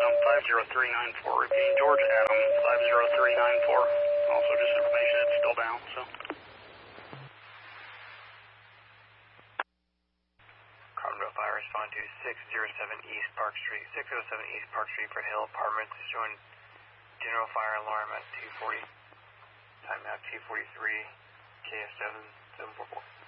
Adam 50394. Repeating George Adam 50394. Also just information it's still down, so. Carbondale Fire respond to 607 East Park Street. 607 East Park Street for Hill Apartments is showing general fire alarm at 240. Time now 243. KF7 744.